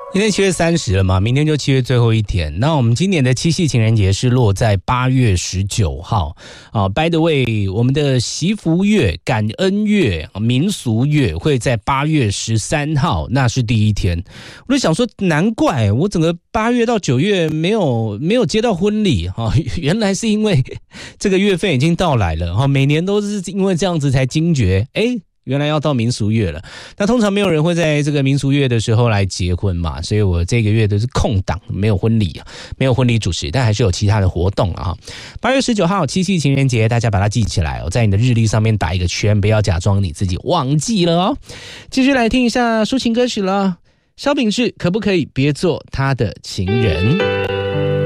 今天7月30了嘛，明天就7月最后一天。那我们今年的七夕情人节是落在8月19号啊。By the way， 我们的祈福月、感恩月、民俗月会在8月13号，那是第一天。我就想说，难怪我整个8月到9月没有接到婚礼啊，原来是因为这个月份已经到来了哈。每年都是因为这样子才惊觉，原来要到民俗月了。那通常没有人会在这个民俗月的时候来结婚嘛，所以我这个月都是空档，没有婚礼，没有婚礼主持，但还是有其他的活动啊。8月19号七夕情人节，大家把它记起来哦，在你的日历上面打一个圈，不要假装你自己忘记了哦。继续来听一下抒情歌曲了，萧秉治可不可以别做他的情人？